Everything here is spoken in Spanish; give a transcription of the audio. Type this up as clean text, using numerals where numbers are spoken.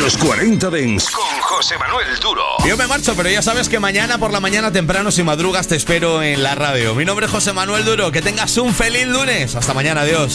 Los 40 Dents con José Manuel Duro. Yo me marcho, pero ya sabes que mañana por la mañana temprano, si madrugas, te espero en la radio. Mi nombre es José Manuel Duro. Que tengas un feliz lunes. Hasta mañana, adiós.